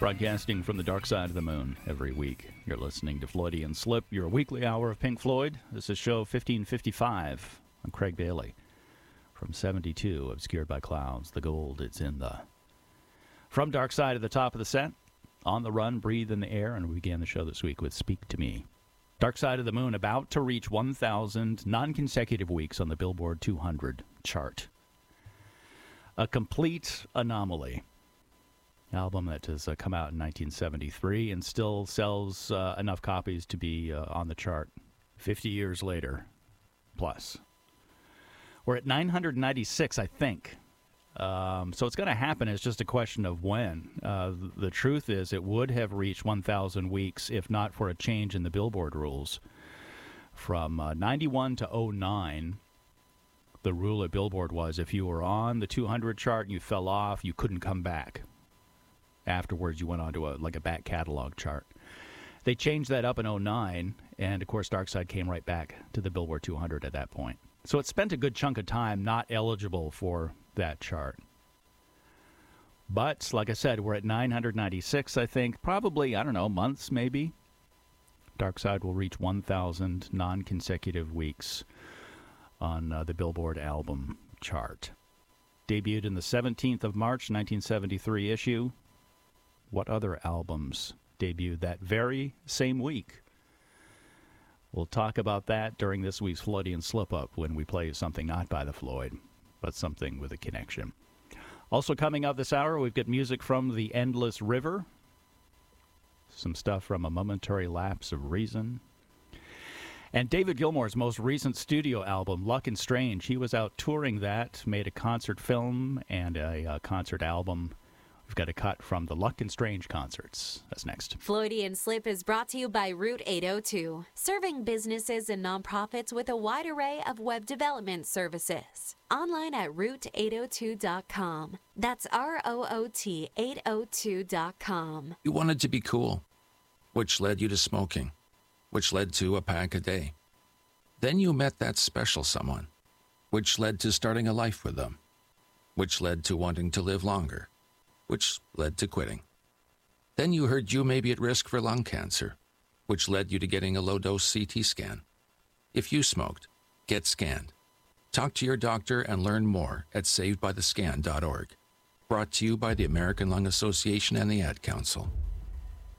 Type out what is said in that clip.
Broadcasting from the dark side of the moon every week. You're listening to Floydian Slip, your weekly hour of Pink Floyd. This is show 1555. I'm Craig Bailey. From 72, obscured by clouds, the gold, it's in the... From Dark Side of the top of the set, On the Run, Breathe in the Air, and we began the show this week with Speak to Me. Dark Side of the Moon about to reach 1,000 non-consecutive weeks on the Billboard 200 chart. A complete anomaly. Album that has come out in 1973 and still sells enough copies to be on the chart 50 years later plus. We're at 996, I think. So it's going to happen. It's just a question of when. The truth is it would have reached 1,000 weeks if not for a change in the Billboard rules. From 91 to 09, the rule at Billboard was if you were on the 200 chart and you fell off, you couldn't come back. Afterwards, you went on to a back catalog chart. They changed that up in 09, and, of course, Dark Side came right back to the Billboard 200 at that point. So it spent a good chunk of time not eligible for that chart. But, like I said, we're at 996, I think. Probably, I don't know, months maybe. Dark Side will reach 1,000 non-consecutive weeks on the Billboard album chart. Debuted in the 17th of March, 1973 issue. What other albums debuted that very same week? We'll talk about that during this week's Floydian Slip-Up when we play something not by the Floyd, but something with a connection. Also coming up this hour, we've got music from The Endless River, some stuff from A Momentary Lapse of Reason, and David Gilmour's most recent studio album, Luck and Strange. He was out touring that, made a concert film and a concert album. We've got a cut from the Luck and Strange concerts. That's next. Floydian Slip is brought to you by Route 802, serving businesses and nonprofits with a wide array of web development services. Online at route802.com. That's ROOT 802.com. You wanted to be cool, which led you to smoking, which led to a pack a day. Then you met that special someone, which led to starting a life with them, which led to wanting to live longer, which led to quitting. Then you heard you may be at risk for lung cancer, which led you to getting a low-dose CT scan. If you smoked, get scanned. Talk to your doctor and learn more at savedbythescan.org. Brought to you by the American Lung Association and the Ad Council.